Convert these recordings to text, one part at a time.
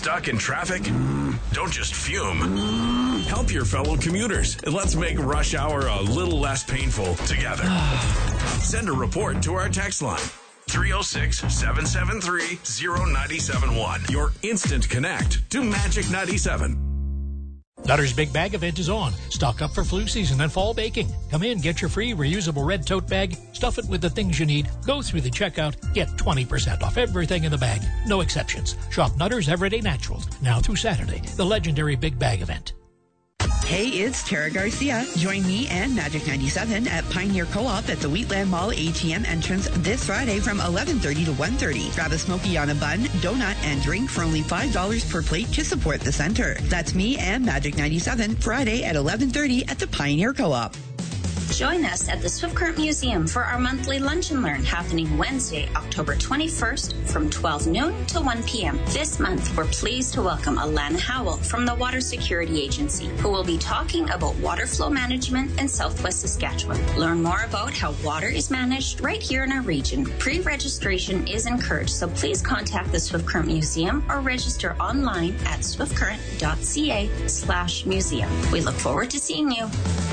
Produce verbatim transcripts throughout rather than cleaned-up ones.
Stuck in traffic? Don't just fume. Help your fellow commuters and let's make rush hour a little less painful together. Send a report to our text line. three oh six, seven seven three, oh nine seven one. Your instant connect to Magic ninety-seven. Nutter's Big Bag event is on. Stock up for flu season and fall baking. Come in, get your free reusable red tote bag, stuff it with the things you need, go through the checkout, get twenty percent off everything in the bag. No exceptions. Shop Nutter's Everyday Naturals, now through Saturday, the legendary Big Bag event. Hey, it's Tara Garcia. Join me and Magic ninety-seven at Pioneer Co-op at the Wheatland Mall A T M entrance this Friday from eleven thirty to one thirty. Grab a Smoky on a bun, donut, and drink for only five dollars per plate to support the center. That's me and Magic ninety-seven Friday at eleven thirty at the Pioneer Co-op. Join us at the Swift Current Museum for our monthly Lunch and Learn happening Wednesday, October twenty-first from twelve noon to one p.m. This month, we're pleased to welcome Alana Howell from the Water Security Agency, who will be talking about water flow management in Southwest Saskatchewan. Learn more about how water is managed right here in our region. Pre-registration is encouraged, so please contact the Swift Current Museum or register online at swiftcurrent.ca slash museum. We look forward to seeing you.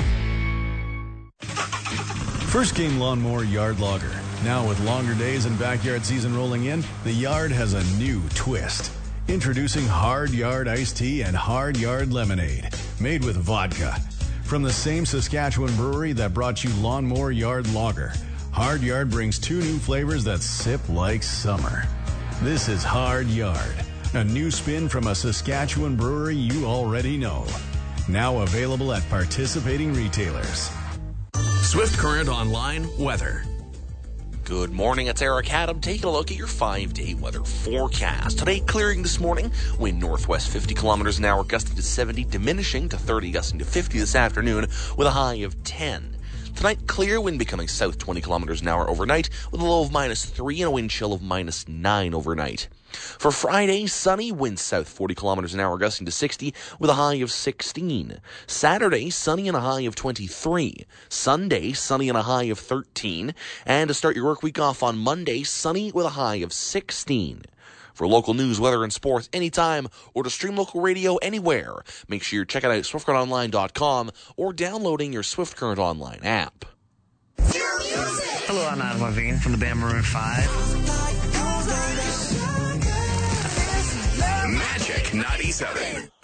First Game Lawnmower Yard Logger. Now with longer days and backyard season rolling in, the yard has a new twist. Introducing Hard Yard Iced Tea and Hard Yard Lemonade, made with vodka. From the same Saskatchewan brewery that brought you Lawnmower Yard Lager, Hard Yard brings two new flavors that sip like summer. This is Hard Yard, a new spin from a Saskatchewan brewery you already know. Now available at participating retailers. Swift Current Online weather. Good morning, it's Eric Adam. Taking a look at your five-day weather forecast. Today, clearing this morning, wind northwest fifty kilometers an hour, gusting to seventy, diminishing to thirty, gusting to fifty this afternoon with a high of ten. Tonight, clear, wind becoming south twenty kilometers an hour overnight with a low of minus three and a wind chill of minus nine overnight. For Friday, sunny, wind south forty kilometers an hour, gusting to sixty with a high of sixteen. Saturday, sunny and a high of twenty-three. Sunday, sunny and a high of thirteen. And to start your work week off on Monday, sunny with a high of sixteen. For local news, weather, and sports anytime, or to stream local radio anywhere, make sure you're checking out swift current online dot com or downloading your Swift Current Online app. Hello, I'm Adam Levine from the band Maroon five. Magic ninety-seven.